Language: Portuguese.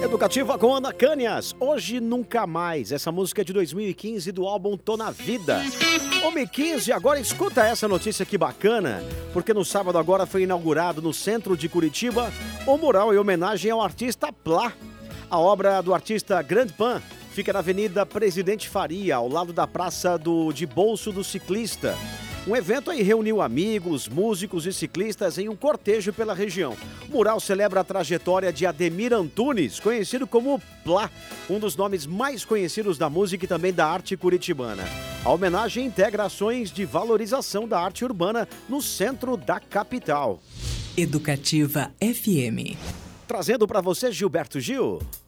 Educativa com Ana Canhas, Hoje Nunca Mais. Essa música é de 2015 do álbum Tô na Vida. Homem 15, agora escuta essa notícia que bacana, porque no sábado agora foi inaugurado no centro de Curitiba o mural em homenagem ao artista Plá. A obra do artista Grand Pan fica na Avenida Presidente Faria, ao lado da Praça de Bolso do Ciclista. Um evento aí reuniu amigos, músicos e ciclistas em um cortejo pela região. O mural celebra a trajetória de Ademir Antunes, conhecido como Plá, um dos nomes mais conhecidos da música e também da arte curitibana. A homenagem integra ações de valorização da arte urbana no centro da capital. Educativa FM. Trazendo para você Gilberto Gil.